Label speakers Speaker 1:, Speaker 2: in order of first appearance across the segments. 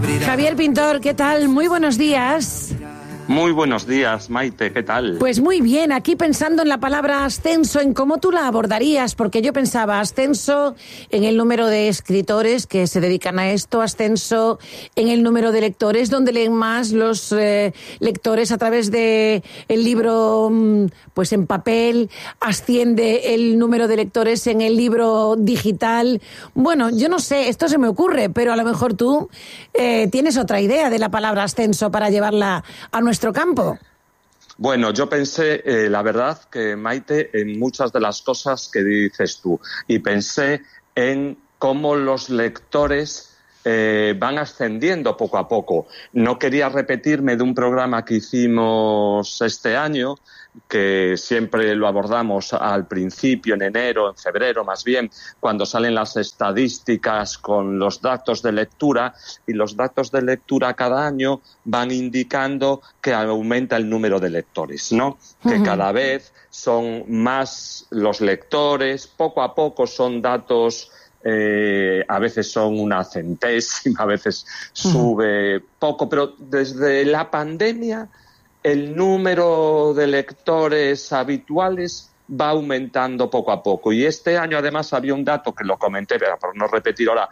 Speaker 1: Javier Pintor, ¿qué tal? Muy buenos días.
Speaker 2: Muy buenos días, Maite, ¿qué tal?
Speaker 1: Pues muy bien, aquí pensando en la palabra ascenso, en cómo tú la abordarías, porque yo pensaba ascenso en el número de escritores que se dedican a esto, ascenso en el número de lectores, donde leen más los lectores a través de el libro pues en papel, asciende el número de lectores en el libro digital. Bueno, yo no sé, esto se me ocurre, pero a lo mejor tú tienes otra idea de la palabra ascenso para llevarla a nuestro campo.
Speaker 2: Bueno, yo pensé, la verdad, que Maite, en muchas de las cosas que dices tú, y pensé en cómo los lectores van ascendiendo poco a poco. No quería repetirme de un programa que hicimos este año, que siempre lo abordamos al principio, en enero, en febrero más bien, cuando salen las estadísticas con los datos de lectura, y los datos de lectura cada año van indicando que aumenta el número de lectores, ¿no? Que cada vez son más los lectores, poco a poco son datos, a veces son una centésima, a veces sube poco, pero desde la pandemia el número de lectores habituales va aumentando poco a poco. Y este año, además, había un dato que lo comenté, pero por no repetir ahora,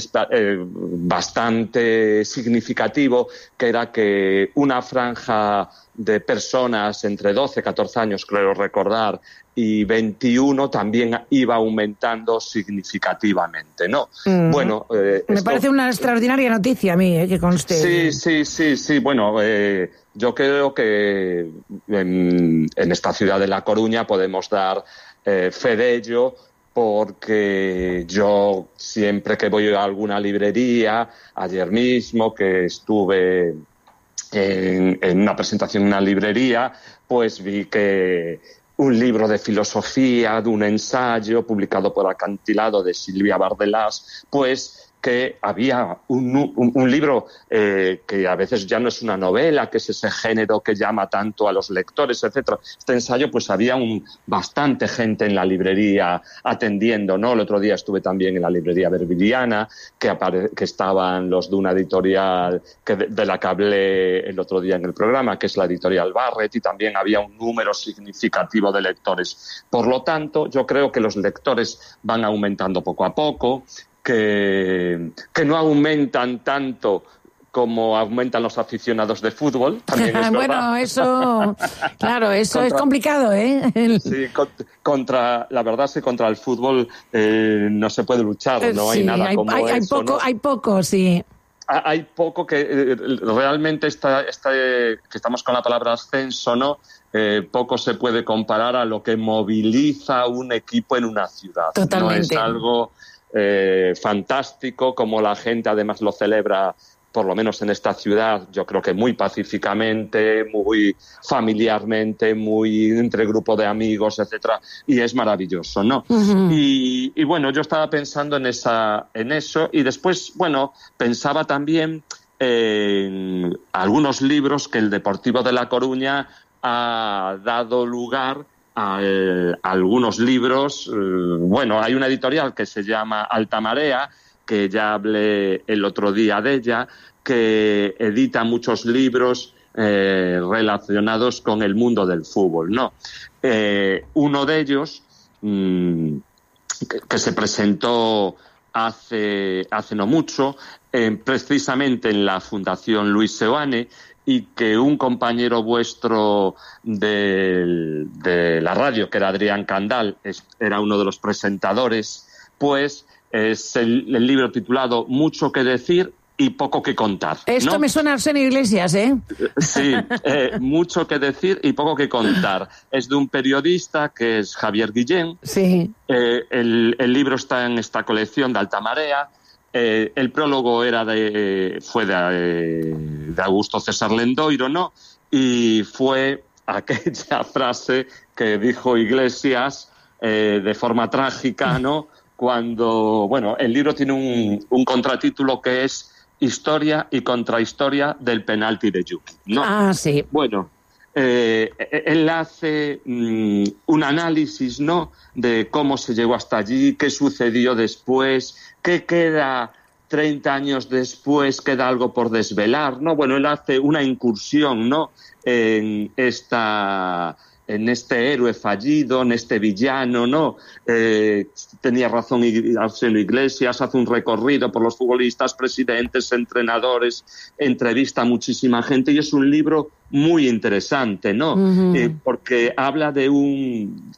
Speaker 2: bastante significativo, que era que una franja de personas entre 12 y 14 años, creo recordar, y 21 también iba aumentando significativamente, ¿no? Bueno,
Speaker 1: me parece una extraordinaria noticia a mí, que conste.
Speaker 2: Sí. Bueno, yo creo que en esta ciudad de La Coruña podemos dar fe de ello, porque yo siempre que voy a alguna librería, ayer mismo que estuve en una presentación en una librería, pues vi que un libro de filosofía, de un ensayo publicado por Acantilado de Silvia Bardelás, pues que había un libro que a veces ya no es una novela, que es ese género que llama tanto a los lectores, etcétera. Este ensayo, pues había bastante gente en la librería atendiendo, ¿no? El otro día estuve también en la librería Verbiliana, que estaban los de una editorial de la que hablé el otro día en el programa, que es la editorial Barrett, y también había un número significativo de lectores. Por lo tanto, yo creo que los lectores van aumentando poco a poco, que no aumentan tanto como aumentan los aficionados de fútbol, también es verdad.
Speaker 1: Bueno, eso, claro, eso es complicado, ¿eh?
Speaker 2: Sí, contra el fútbol no se puede luchar, no hay nada como eso, ¿no?
Speaker 1: Hay poco, sí.
Speaker 2: Hay poco que realmente que estamos con la palabra ascenso, ¿no? Poco se puede comparar a lo que moviliza un equipo en una ciudad.
Speaker 1: Totalmente.
Speaker 2: No es algo fantástico, como la gente además lo celebra, por lo menos en esta ciudad, yo creo que muy pacíficamente, muy familiarmente, muy entre grupo de amigos, etcétera, y es maravilloso, ¿no? Y bueno, yo estaba pensando en eso, y después, bueno, pensaba también en algunos libros que el Deportivo de La Coruña ha dado lugar a algunos libros. Bueno, hay una editorial que se llama Alta Marea, que ya hablé el otro día de ella, que edita muchos libros relacionados con el mundo del fútbol, ¿no? Uno de ellos, que se presentó hace no mucho, precisamente en la Fundación Luis Seoane, y que un compañero vuestro de la radio, que era Adrián Candal, era uno de los presentadores, pues es el libro titulado Mucho que decir y poco que contar, ¿no?
Speaker 1: Esto me suena a Arsenio Iglesias, ¿eh?
Speaker 2: Sí, mucho que decir y poco que contar. Es de un periodista que es Javier Guillén.
Speaker 1: Sí.
Speaker 2: El libro está en esta colección de Alta Marea. El prólogo fue de Augusto César Lendoiro, ¿no? Y fue aquella frase que dijo Iglesias de forma trágica, ¿no? Cuando, bueno, el libro tiene un contratítulo que es Historia y contrahistoria del penalti de Yuki, ¿no?
Speaker 1: Ah, sí.
Speaker 2: Bueno, él hace un análisis, ¿no?, de cómo se llegó hasta allí, qué sucedió después, qué queda 30 años después queda algo por desvelar, ¿no? Bueno, él hace una incursión, ¿no?, en este héroe fallido, en este villano, ¿no? Tenía razón Arsenio Iglesias, hace un recorrido por los futbolistas, presidentes, entrenadores, entrevista a muchísima gente, y es un libro muy interesante, ¿no? Porque habla de un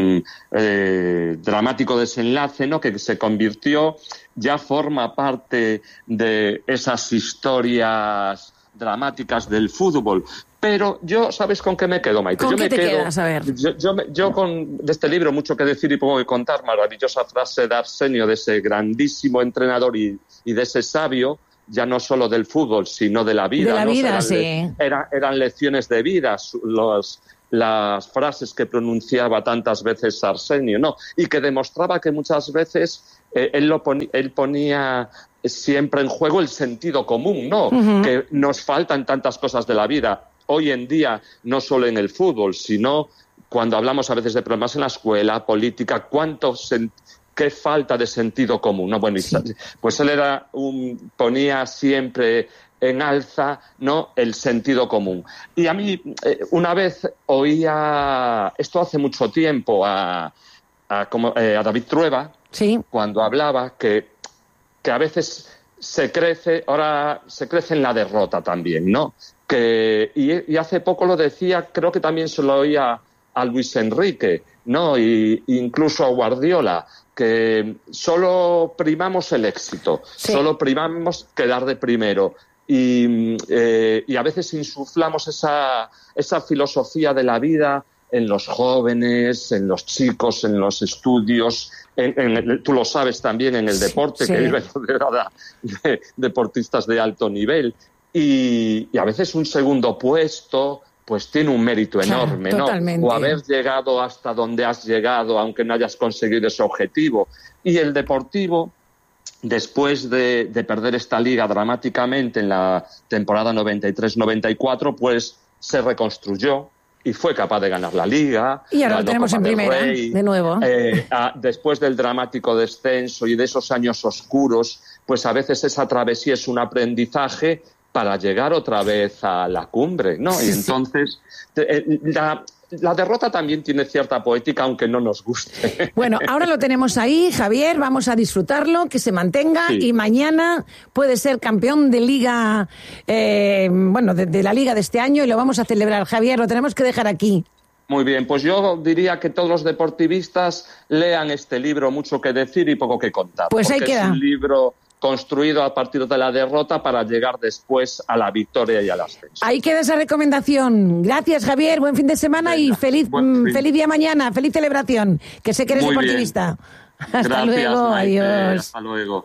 Speaker 2: dramático desenlace, ¿no?, que se convirtió, ya forma parte de esas historias dramáticas del fútbol. Pero yo, ¿sabes con qué me quedo, Maite?
Speaker 1: ¿Con qué te quedas? A ver.
Speaker 2: Yo de este libro mucho que decir y poco que contar. Maravillosa frase de Arsenio, de ese grandísimo entrenador y de ese sabio, ya no solo del fútbol, sino de la vida.
Speaker 1: De la vida,
Speaker 2: eran lecciones de vida, las frases que pronunciaba tantas veces Arsenio, ¿no? Y que demostraba que muchas veces él ponía siempre en juego el sentido común, ¿no? Que nos faltan tantas cosas de la vida. Hoy en día, no solo en el fútbol, sino cuando hablamos a veces de problemas en la escuela, política, qué falta de sentido común, ¿no? Bueno, pues él ponía siempre en alza, ¿no?, el sentido común. Y a mí, una vez oía, esto hace mucho tiempo, a David Trueba,
Speaker 1: sí,
Speaker 2: cuando hablaba que a veces se crece en la derrota también, ¿no? Y hace poco lo decía, creo que también se lo oía a Luis Enrique, ¿no? Y incluso a Guardiola, que solo primamos el éxito, solo primamos quedar de primero. Y a veces insuflamos esa filosofía de la vida en los jóvenes, en los chicos, en los estudios, tú lo sabes también, en el deporte, que vive rodeada de deportistas de alto nivel. Y a veces un segundo puesto pues tiene un mérito enorme, ¿no?
Speaker 1: Totalmente.
Speaker 2: O haber llegado hasta donde has llegado, aunque no hayas conseguido ese objetivo. Y el Deportivo, después de perder esta liga dramáticamente en la temporada 93-94, pues se reconstruyó y fue capaz de ganar la Liga.
Speaker 1: Y ahora lo tenemos en primera, de nuevo.
Speaker 2: Después del dramático descenso y de esos años oscuros, pues a veces esa travesía es un aprendizaje para llegar otra vez a la cumbre, ¿no? Y entonces la derrota también tiene cierta poética, aunque no nos guste.
Speaker 1: Bueno, ahora lo tenemos ahí, Javier, vamos a disfrutarlo, que se mantenga, y mañana puede ser campeón de Liga, de la Liga de este año, y lo vamos a celebrar. Javier, lo tenemos que dejar aquí.
Speaker 2: Muy bien, pues yo diría que todos los deportivistas lean este libro, Mucho que decir y poco que contar.
Speaker 1: Pues ahí queda.
Speaker 2: Es un libro construido a partir de la derrota para llegar después a la victoria y al ascenso.
Speaker 1: Ahí queda esa recomendación. Gracias, Javier. Buen fin de semana. Venga, y feliz día mañana. Feliz celebración. Que sé que eres deportivista. Hasta
Speaker 2: Gracias,
Speaker 1: luego.
Speaker 2: Maite.
Speaker 1: Adiós.
Speaker 2: Hasta luego.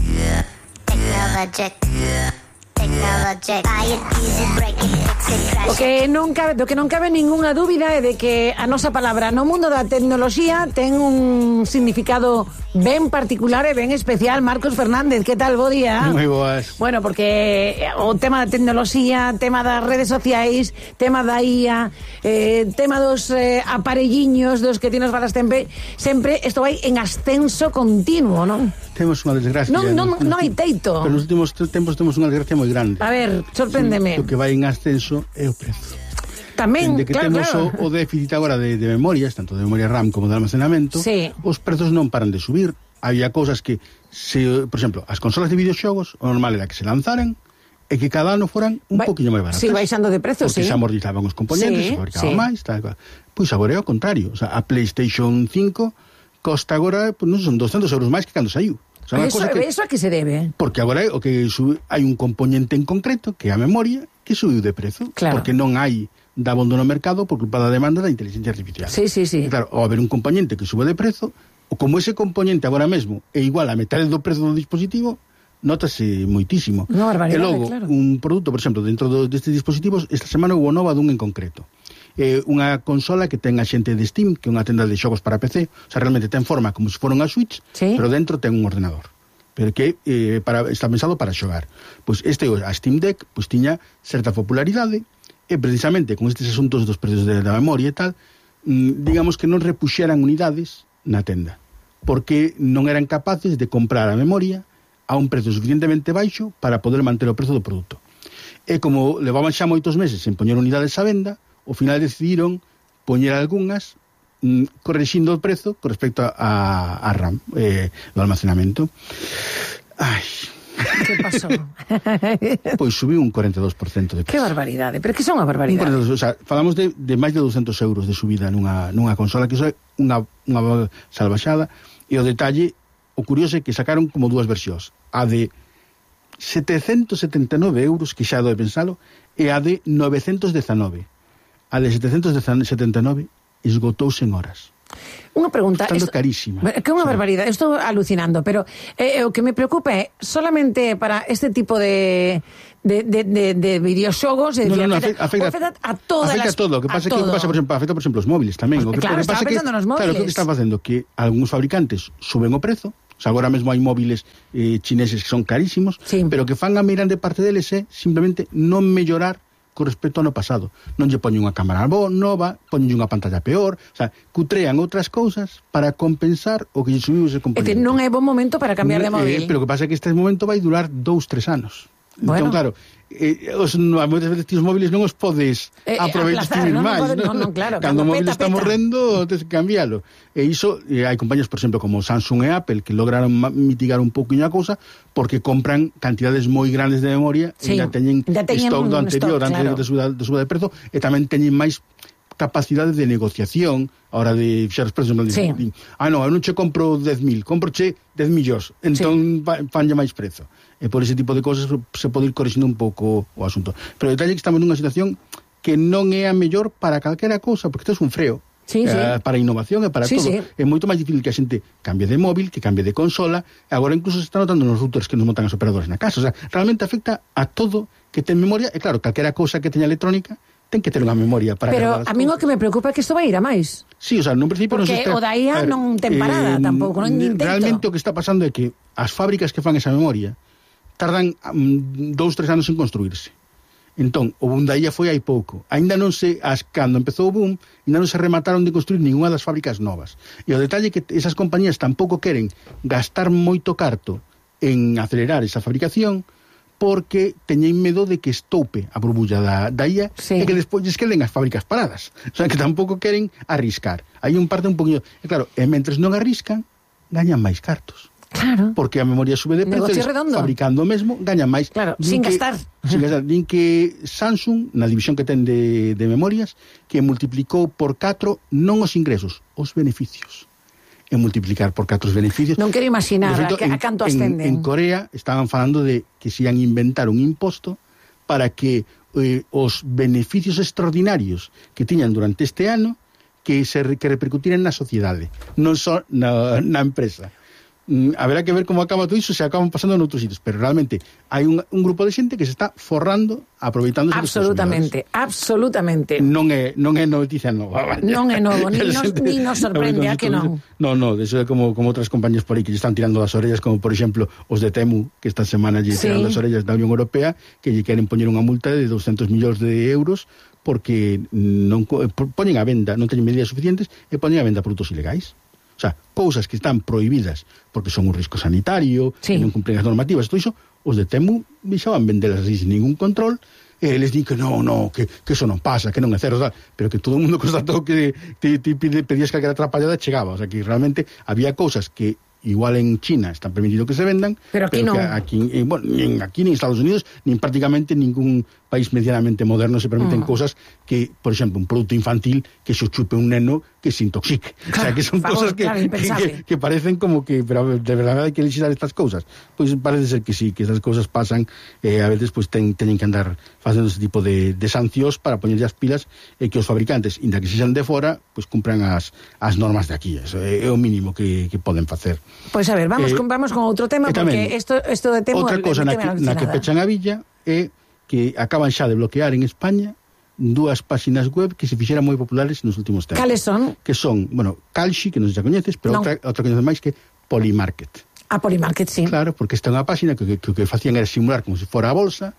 Speaker 1: O que non cabe ningunha dúbida é de que a nosa palabra no mundo da tecnoloxía ten un significado ben particular e ben especial. Marcos Fernández, que tal? Bo día.
Speaker 3: Moi boas.
Speaker 1: Bueno, porque o tema da tecnoloxía, tema das redes sociais, tema da IA, tema dos aparelliños dos que ti nos falas sempre isto vai en ascenso continuo, non?
Speaker 3: Temos unha desgracia.
Speaker 1: Non hai teito.
Speaker 3: Pero nos últimos tempos temos unha desgracia moi grande.
Speaker 1: A ver, sorpréndeme.
Speaker 3: O que vai en ascenso é o prezo.
Speaker 1: Tamén,
Speaker 3: dende que
Speaker 1: claro,
Speaker 3: temos
Speaker 1: claro.
Speaker 3: o déficit agora de memorias, tanto de memoria RAM como de almacenamento, os prezos non paran de subir. Había cousas que, por exemplo, as consolas de videoxogos, o normal era que se lanzaran e que cada ano foran un poquinho máis baratas.
Speaker 1: Sí, baixando de prezo,
Speaker 3: porque se amortizaban os componentes, se fabricaban máis, tal. Pois agora é ao contrario. O sea, a PlayStation 5 costa agora, pues, non son 200 euros máis que cando saiu. O sea,
Speaker 1: eso a que se debe?
Speaker 3: Porque agora o que hai un componente en concreto, que é a memoria, que subiu de prezo.
Speaker 1: Claro.
Speaker 3: Porque non hai dabondo no mercado por culpa da demanda da inteligencia artificial.
Speaker 1: Sí.
Speaker 3: E claro, ao haber un componente que sube de prezo, ou como ese componente agora mesmo é igual a metade do prezo do dispositivo, notase moitísimo.
Speaker 1: No, barbaridade,
Speaker 3: e logo,
Speaker 1: claro.
Speaker 3: un produto, por exemplo, dentro destes dispositivos, esta semana hubo nova dun en concreto. Unha consola que ten a xente de Steam, que é unha tenda de xogos para PC, o sea, realmente ten forma como se fora unha Switch, pero dentro ten un ordenador. Pero que está pensado para xogar. Pois a Steam Deck, pois tiña certa popularidade, e precisamente con estes asuntos dos prezos da memoria e tal, digamos que non repuxeran unidades na tenda, porque non eran capaces de comprar a memoria a un prezo suficientemente baixo para poder manter o prezo do produto. E como levaban xa moitos meses en poñer unidades á venda, ao final decidiron poñer algunhas correxindo o prezo con respecto a RAM do almacenamento. Ai...
Speaker 1: Que pasou?
Speaker 3: Pois subiu un 42% de prezo.
Speaker 1: Que barbaridade, pero que son unha barbaridade.
Speaker 3: O sea, falamos de máis de 200 euros de subida nunha consola, que iso é unha salvaxada, e o detalle, o curioso é que sacaron como dúas versións, a de 779 euros, que xa doi pensalo, e a de 919. A de 779 esgotouse en horas.
Speaker 1: Unha pregunta,
Speaker 3: estando carísima.
Speaker 1: Que é unha barbaridade, estou alucinando, pero o que me preocupa é solamente para este tipo de videoxogos, afecta a todas
Speaker 3: afecta
Speaker 1: las...
Speaker 3: a todo, o que pasa é que afecta, por exemplo, os móviles tamén.
Speaker 1: Claro, estaba pensando nos móviles.
Speaker 3: Claro, o que está facendo que algúns fabricantes suben o prezo, o sea, agora mesmo hai móviles chineses que son carísimos,
Speaker 1: sí,
Speaker 3: pero que fan a miran de parte deles é simplemente non mellorar con respecto ao ano pasado. Non lle poñen unha cámara nova, poñen unha pantalla peor, o sea, cutrean outras cousas para compensar o que lle subiu ese componente.
Speaker 1: É que non é bon momento para cambiar de móvil.
Speaker 3: Pero o que pasa é que este momento vai durar 2-3 anos. Bueno. Entón, claro, moitas veces os móviles non os podes aproveitar máis,
Speaker 1: non, claro,
Speaker 3: cando o móvil está morrendo tens que cambiálo, e iso hai compañías, por exemplo, como Samsung e Apple, que lograron mitigar un pouquinho a cousa porque compran cantidades moi grandes de memoria,
Speaker 1: sí,
Speaker 3: e já teñen stock do anterior,
Speaker 1: claro,
Speaker 3: antes de suba de prezo, e tamén teñen máis capacidade de negociación a hora de fixar os prezos.
Speaker 1: Sí.
Speaker 3: Non, eu non che compro 10.000, comproche 10 millóns, entón sí, fanlle máis prezo. E por ese tipo de cosas se pode ir corrixindo un pouco o asunto. Pero o detalle é que estamos nunha situación que non é a mellor para calquera cousa, porque isto é un freo.
Speaker 1: Sí, sí.
Speaker 3: Para a innovación e para todo.
Speaker 1: Sí.
Speaker 3: É moito máis difícil que a xente cambie de móvil, que cambie de consola. Agora incluso se está notando nos routers que nos montan os operadores na casa. O sea, realmente afecta a todo que ten memoria. E claro, calquera cousa que teña electrónica ten que ter unha memoria para...
Speaker 1: Pero a mí o que me preocupa é que isto vai ir a máis.
Speaker 3: Sí, o sea, nun principio...
Speaker 1: Porque o da IA non ten parada tampouco, non intento.
Speaker 3: Realmente o que está pasando é que as fábricas que fan esa memoria tardan 2-3 anos en construirse. Entón, o boom da IA foi hai pouco. Ainda non se, cando empezou o boom, ainda non se remataron de construir ninguna das fábricas novas. E o detalle é que esas compañías tampouco queren gastar moito carto en acelerar esa fabricación, porque teñen medo de que estoupe a burbulla da IA, sí, e que despois lles queden as fábricas paradas. O sea, que tampouco queren arriscar. Hai un parte un poquinho... E claro, mentres non arriscan, gañan máis cartos.
Speaker 1: Claro.
Speaker 3: Porque a memoria sube de precio, fabricando o mesmo, gañan máis.
Speaker 1: Claro, sin gastar.
Speaker 3: Din que Samsung, na división que ten de memorias, que multiplicou por 4 non os ingresos, os beneficios. E multiplicar por 4 os beneficios.
Speaker 1: Non quero imaginar a canto ascenden.
Speaker 3: En Corea estaban falando de que se ian inventar un imposto para que os beneficios extraordinarios que tiñan durante este ano que repercutiran na sociedade, non só na empresa. Haberá que ver como acaba todo iso, se acaban pasando en outros sitios, pero realmente hai un grupo de xente que se está forrando aproveitándose
Speaker 1: absolutamente.
Speaker 3: Non é noticia nova, vaya.
Speaker 1: Non é novo, ni nos sorprende a que non.
Speaker 3: Non, eso é como outras compañías por aí que lle están tirando das orellas, como por exemplo os de Temu, que esta semana lle tiran das orellas da Unión Europea, que lle queren poñer unha multa de 200 millóns de euros porque non poñen a venda, non teñen medidas suficientes e poñen a venda produtos ilegais. O sea, cousas que están prohibidas porque son un risco sanitario, que non cumplen as normativas, todo iso, os de Temu deixaban vendelas así sin ningún control, e les din que que eso non pasa, que non é certo, pero que todo o mundo constatou que pedías calquera atrapallada chegaba. O sea, que realmente había cousas que igual en China está permitido que se vendan,
Speaker 1: pero aquí non.
Speaker 3: Aquí ni en Estados Unidos, ni en prácticamente ningún país medianamente moderno se permiten cosas que, por exemplo, un produto infantil que se chupe un neno que se intoxique. Claro, o sea, que son cosas que parecen como que, pero de verdade hai que legislar estas cousas. Pois parece ser que sí, que esas cousas pasan, a veces pues teñen que andar facendo ese tipo de sancións para poñerlle as pilas, e que os fabricantes, inda que sexan de fora, pues cumpran as normas de aquí. Eso é o mínimo que poden facer.
Speaker 1: Pois a ver, vamos con outro tema, porque isto de Temu...
Speaker 3: Outra cosa na que pechan a villa é que acaban xa de bloquear en España 2 páxinas web que se fixeran moi populares nos últimos tempos.
Speaker 1: Cales son?
Speaker 3: Que son, Kalshi, que non se xa coñeces, pero outra coñeces máis, que Polymarket.
Speaker 1: A Polymarket, sí.
Speaker 3: Claro, porque esta é unha páxina que o que facían era simular como se fora a bolsa,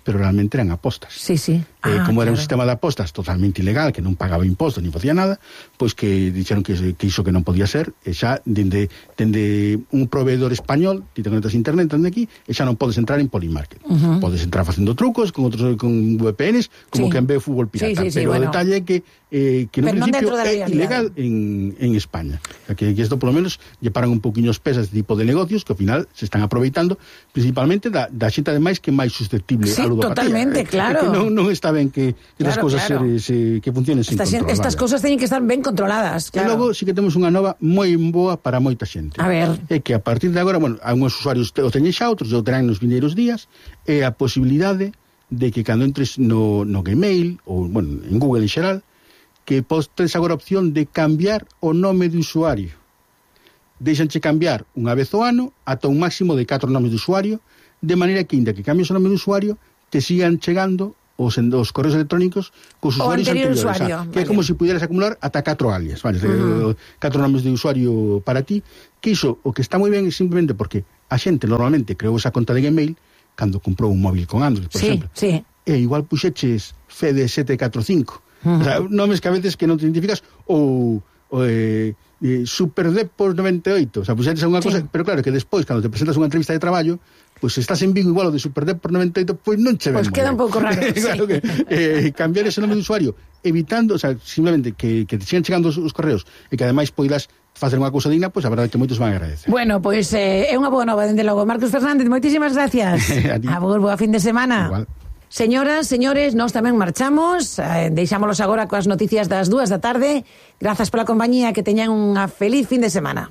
Speaker 3: pero realmente eran apostas.
Speaker 1: Sí.
Speaker 3: Como era un sistema de apostas totalmente ilegal, que non pagaba impostos ni facía nada, pois que dixeron que iso que non podía ser, e xa dende un proveedor español, ti te conectas a internet dende aquí, e xa non podes entrar en Polymarket. Podes entrar facendo trucos con VPNs, como que en ve fútbol pirata, pero o detalle é que no principio é ilegal en España. O sea, que isto por lo menos lle paran un poquinho os pesas de tipo de negocios que ao final se están aproveitando principalmente da xente ademais que é máis susceptible a ludopatía.
Speaker 1: Totalmente, claro.
Speaker 3: Que non está ben que estas cousas que funcionen sin control.
Speaker 1: Estas cousas teñen que estar ben controladas, claro.
Speaker 3: E logo sí que temos unha nova moi boa para moita xente.
Speaker 1: A ver.
Speaker 3: É que a partir de agora, bueno, algúns usuarios o teñen xa, outros o terán nos vindeiros días, é a posibilidade de que cando entres no Gmail ou, bueno, en Google en xeral, que tes agora a opción de cambiar o nome de usuario. Deixanche cambiar unha vez ao ano ata un máximo de 4 nomes de usuario, de maneira que, inda que cambies o nome de usuario, te sigan chegando os correos electrónicos cos usuarios anteriores. Que é como se pudieras acumular ata 4 alias, vale? 4 nomes de usuario para ti, que iso, o que está moi ben é simplemente porque a xente normalmente creou esa conta de Gmail cando comprou un móvil con Android, por exemplo. E igual puxeches Fede745. O sea, nomes que a veces que non te identificas ou Superdepos 98, o sea, puxetes unha cosa, pero claro que despois cando te presentas unha entrevista de traballo, pois se estás en Vigo igual o de Superdepos 98, pois non che ven.
Speaker 1: Pois queda un pouco raro.
Speaker 3: Claro que cambiar ese nome de usuario, evitando, o sea, simplemente que te sigan chegando os correos e que ademais poidas facer unha cousa digna, pois a verdade é que moitos van a agradecer.
Speaker 1: Bueno, pois é unha boa nova dende logo. Marcos Fernández, moitísimas gracias. Abur, boa fin de semana.
Speaker 3: Igual.
Speaker 1: Señoras, señores, nós tamén marchamos, deixámolos agora coas noticias das 2 da tarde. Grazas pola compañía, que teñan unha feliz fin de semana.